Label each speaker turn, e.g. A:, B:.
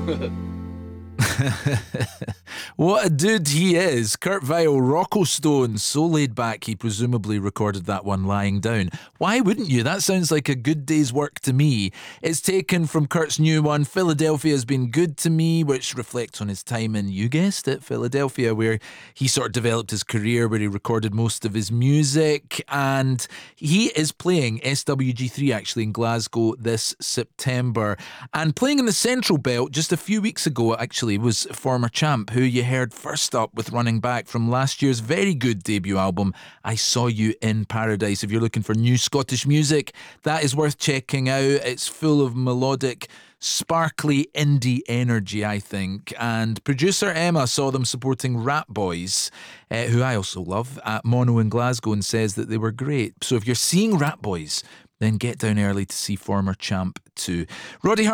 A: What a dude he is. Kurt Vile, Rocco Stone, so laid back he presumably recorded that one lying down. Why wouldn't you? That sounds like a good day's work to me. It's taken from Kurt's new one, Philadelphia Has Been Good to Me, which reflects on his time in, you guessed it, Philadelphia, where he sort of developed his career, where he recorded most of his music. And he is playing SWG3 actually in Glasgow this September. And playing in the Central Belt just a few weeks ago actually was former champ, who you heard first up with Running Back from last year's very good debut album, I Saw You in Paradise. If you're looking for new Scottish music, that is worth checking out. It's full of melodic, sparkly indie energy, I think. And producer Emma saw them supporting Rat Boys, who I also love, at Mono in Glasgow, and says that they were great. So if you're seeing Rat Boys, then get down early to see former champ too. Roddy